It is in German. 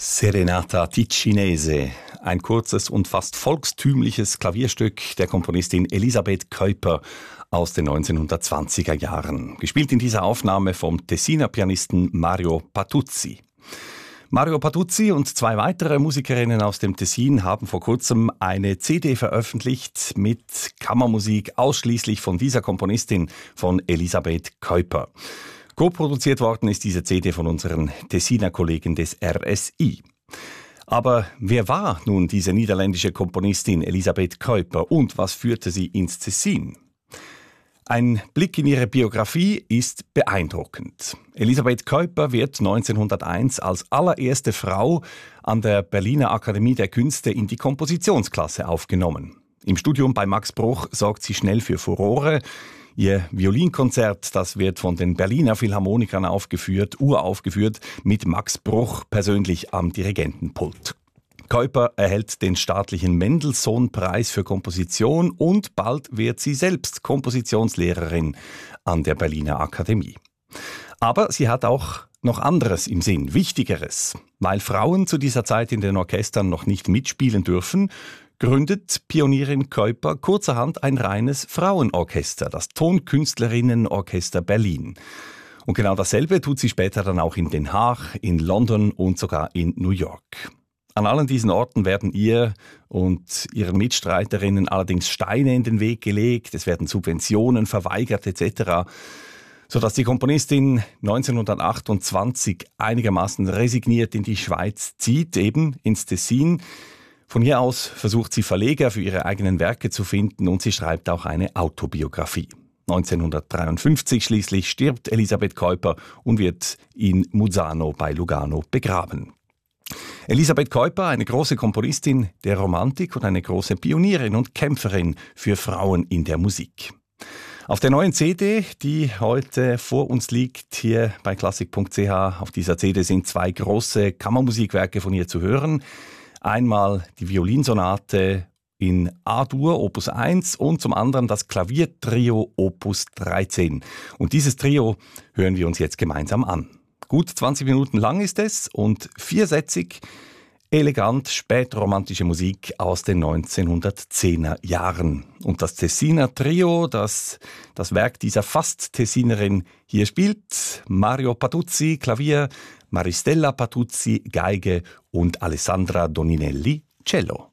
Serenata Ticinese, ein kurzes und fast volkstümliches Klavierstück der Komponistin Elisabeth Kuiper aus den 1920er Jahren. Gespielt in dieser Aufnahme vom Tessiner Pianisten Mario Patuzzi. Mario Patuzzi und zwei weitere Musikerinnen aus dem Tessin haben vor kurzem eine CD veröffentlicht mit Kammermusik ausschließlich von dieser Komponistin, von Elisabeth Kuiper. Co-produziert worden ist diese CD von unseren Tessiner Kollegen des RSI. Aber wer war nun diese niederländische Komponistin Elisabeth Kuiper und was führte sie ins Tessin? Ein Blick in ihre Biografie ist beeindruckend. Elisabeth Kuiper wird 1901 als allererste Frau an der Berliner Akademie der Künste in die Kompositionsklasse aufgenommen. Im Studium bei Max Bruch sorgt sie schnell für Furore. Ihr Violinkonzert, das wird von den Berliner Philharmonikern uraufgeführt, mit Max Bruch persönlich am Dirigentenpult. Kuiper erhält den staatlichen Mendelssohn-Preis für Komposition und bald wird sie selbst Kompositionslehrerin an der Berliner Akademie. Aber sie hat auch noch anderes im Sinn, Wichtigeres. Weil Frauen zu dieser Zeit in den Orchestern noch nicht mitspielen dürfen, gründet Pionierin Kuiper kurzerhand ein reines Frauenorchester, das Tonkünstlerinnenorchester Berlin. Und genau dasselbe tut sie später dann auch in Den Haag, in London und sogar in New York. An allen diesen Orten werden ihr und ihren Mitstreiterinnen allerdings Steine in den Weg gelegt, es werden Subventionen verweigert etc., sodass die Komponistin 1928 einigermaßen resigniert in die Schweiz zieht, eben ins Tessin. Von hier aus versucht sie Verleger für ihre eigenen Werke zu finden und sie schreibt auch eine Autobiografie. 1953 schließlich stirbt Elisabeth Kuiper und wird in Muzzano bei Lugano begraben. Elisabeth Kuiper, eine große Komponistin der Romantik und eine große Pionierin und Kämpferin für Frauen in der Musik. Auf der neuen CD, die heute vor uns liegt, hier bei klassik.ch, auf dieser CD sind zwei große Kammermusikwerke von ihr zu hören. Einmal die Violinsonate in A-Dur, Opus 1 und zum anderen das Klaviertrio Opus 13. Und dieses Trio hören wir uns jetzt gemeinsam an. Gut 20 Minuten lang ist es und viersätzig, elegant spätromantische Musik aus den 1910er Jahren. Und das Tessiner Trio, das Werk dieser Fast-Tessinerin hier spielt, Mario Patuzzi, Klavier, Maristella Patuzzi, Geige und Alessandra Doninelli, Cello.